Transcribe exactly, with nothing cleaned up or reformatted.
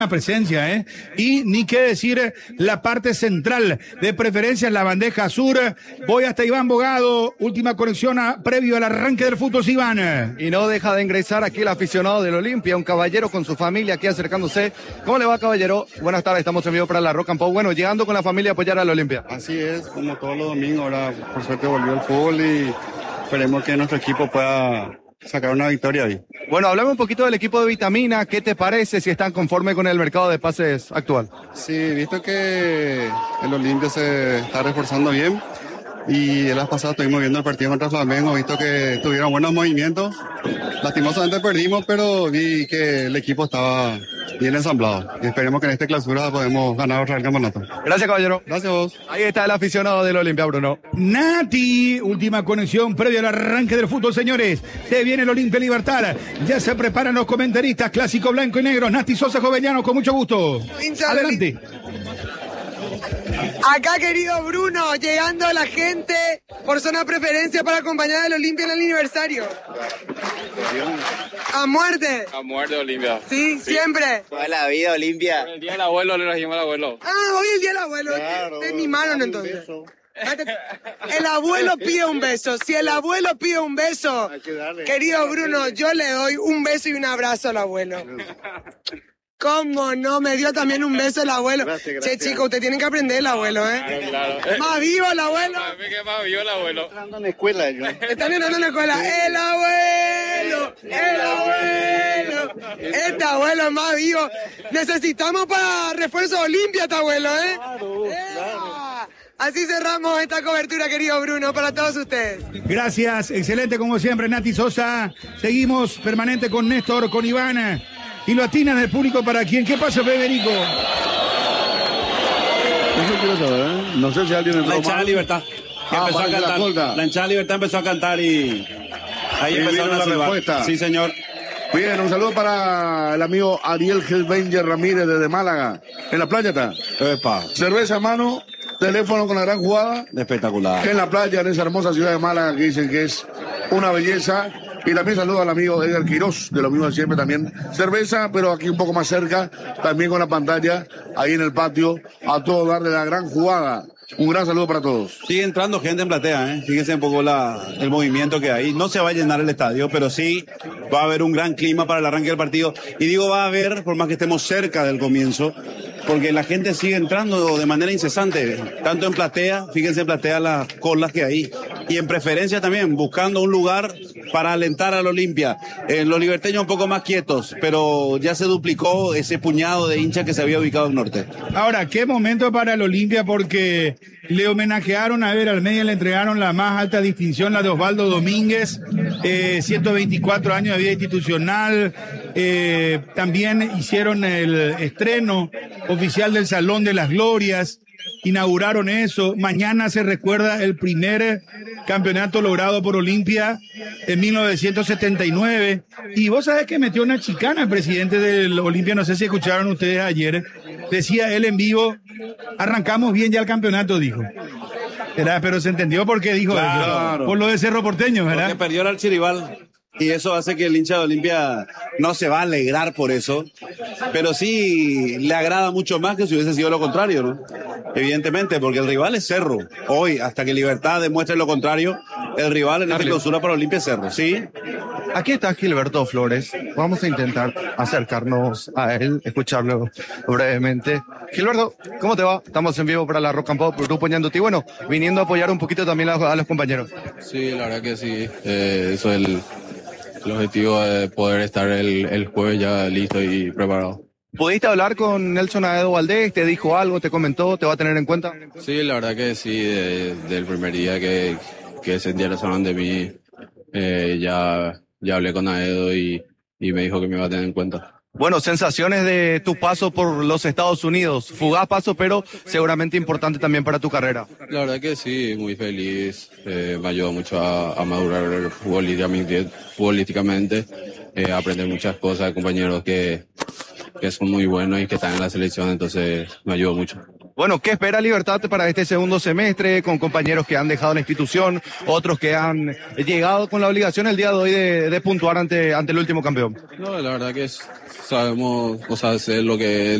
presencia, ¿eh? Y ni qué decir la parte central, de preferencia en la bandeja sur. Voy hasta Iván Bogado, última conexión a, previo al arranque del fútbol, Iván. Y no deja de ingresar aquí el aficionado del Olimpia, un caballero con su familia aquí acercándose. ¿Cómo le va, caballero? Buenas tardes, estamos en vivo para la Rock and Pop. Bueno, llegando con la familia a apoyar al Olimpia. Así es, como todos los domingos, ahora por suerte volvió el fútbol y esperemos que nuestro equipo pueda sacar una victoria hoy. Bueno, hablame un poquito del equipo de Vitamina. ¿Qué te parece, si están conforme con el mercado de pases actual? Sí, visto que el Olimpia se está reforzando bien y el año pasado estuvimos viendo el partido contra Flamengo, visto que tuvieron buenos movimientos. Lastimosamente perdimos, pero vi que el equipo estaba bien ensamblado y esperemos que en esta clausura podemos ganar otra vez el campeonato. Gracias, caballero. Gracias a vos. Ahí está el aficionado del Olimpia, Bruno. Nati, última conexión previo al arranque del fútbol, señores. Se viene el Olimpia Libertad. Ya se preparan los comentaristas, clásico blanco y negro. Nati Sosa Jovellanos, con mucho gusto. Adelante. Acá, querido Bruno, llegando la gente por zona preferencia para acompañar al Olimpia en el aniversario. A muerte. A muerte, Olimpia. Sí, sí, siempre. Toda la vida, Olimpia. El día del abuelo le trajimos al abuelo. Ah, hoy el día del abuelo. Claro, Te mimaron entonces. El abuelo pide un beso. Si el abuelo pide un beso, querido Bruno, yo le doy un beso y un abrazo al abuelo. ¿Cómo no? Me dio también un beso el abuelo. Gracias, gracias. Che, chicos, ustedes tienen que aprender el abuelo, ¿eh? Claro, claro. Más vivo el abuelo. ¿Qué más vivo el abuelo? Están entrando en la escuela. Yo. Están entrando en la escuela. El abuelo, el abuelo. Este abuelo es más vivo. Necesitamos para refuerzo Olimpia este abuelo, ¿eh? Claro, claro. Así cerramos esta cobertura, querido Bruno, para todos ustedes. Gracias, excelente como siempre, Nati Sosa. Seguimos permanente con Néstor, con Iván. Y lo atinan el público para quien. ¿Qué pasa, Federico? Eso quiero saber, ¿eh? No sé si alguien entró. La hinchada de Libertad. Que Ah, empezó a cantar. La, la hinchada de Libertad empezó a cantar y ahí Y empezaron vino a la silbar. respuesta. Sí, señor. Bien, un saludo para el amigo Ariel Helvenger Ramírez desde Málaga. En la playa está. Epa. Cerveza a mano, teléfono con la gran jugada. Espectacular. En la playa, en esa hermosa ciudad de Málaga, que dicen que es una belleza. Y también saludo al amigo Edgar Quirós, de lo mismo de siempre también. Cerveza, pero aquí un poco más cerca, también con la pantalla, ahí en el patio, a todo dar de la gran jugada. Un gran saludo para todos. Sigue entrando gente en platea, ¿eh? Fíjense un poco la, el movimiento que hay. No se va a llenar el estadio, pero sí va a haber un gran clima para el arranque del partido. Y digo va a haber, por más que estemos cerca del comienzo, porque la gente sigue entrando de manera incesante, tanto en platea, fíjense en platea las colas que hay, y en preferencia también, buscando un lugar para alentar al Olimpia. Eh, los liberteños un poco más quietos, pero ya se duplicó ese puñado de hinchas que se había ubicado al norte. Ahora, qué momento para el Olimpia, porque le homenajearon a ver al medio, le entregaron la más alta distinción, la de Osvaldo Domínguez, eh, ciento veinticuatro años de vida institucional. Eh, también hicieron el estreno oficial del Salón de las Glorias, inauguraron eso. Mañana se recuerda el primer campeonato logrado por Olimpia en mil novecientos setenta y nueve. Y vos sabés que metió una chicana el presidente del Olimpia, no sé si escucharon ustedes ayer. Decía él en vivo, arrancamos bien ya el campeonato, dijo. Era, pero se entendió por qué dijo Claro. eso. Por lo de Cerro Porteño, ¿verdad? Porque perdió el archirrival. Y eso hace que el hincha de Olimpia no se va a alegrar por eso, pero sí le agrada mucho más que si hubiese sido lo contrario, ¿no? Evidentemente, porque el rival es Cerro. Hoy, hasta que Libertad demuestre lo contrario, el rival en esta clausura para Olimpia es Cerro, ¿sí? Aquí está Gilberto Flores. Vamos a intentar acercarnos a él, escucharlo brevemente. Gilberto, ¿cómo te va? Estamos en vivo para la Rock and Pop, Grupo Ñanduti. Bueno, viniendo a apoyar un poquito también a, a los compañeros. Sí, la verdad que sí. Eh, eso es el, el objetivo de poder estar el, el jueves ya listo y preparado. ¿Pudiste hablar con Nelson Aedo Valdés? ¿Te dijo algo? ¿Te comentó? ¿Te va a tener en cuenta? Sí, la verdad que sí. De, del primer día que, que se interesaron de mí, eh, ya, ya hablé con Aedo y, y me dijo que me iba a tener en cuenta. Bueno, sensaciones de tu paso por los Estados Unidos. Fugaz paso, pero seguramente importante también para tu carrera. La verdad que sí, muy feliz. Eh, me ayudó mucho a, a madurar futbolísticamente, futbolísticamente eh, aprender muchas cosas de compañeros que, que son muy buenos y que están en la selección, entonces me ayudó mucho. Bueno, ¿qué espera Libertad para este segundo semestre con compañeros que han dejado la institución, otros que han llegado con la obligación el día de hoy de, de puntuar ante, ante el último campeón? No, la verdad que es, sabemos, o sea, hacer lo que